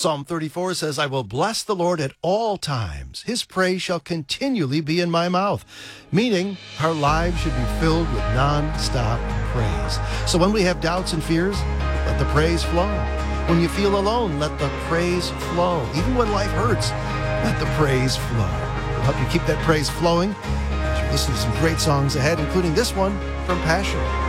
Psalm 34 says, I will bless the Lord at all times. His praise shall continually be in my mouth. Meaning, our lives should be filled with non-stop praise. So when we have doubts and fears, let the praise flow. When you feel alone, let the praise flow. Even when life hurts, let the praise flow. We'll help you keep that praise flowing as you listen to some great songs ahead, including this one from Passion.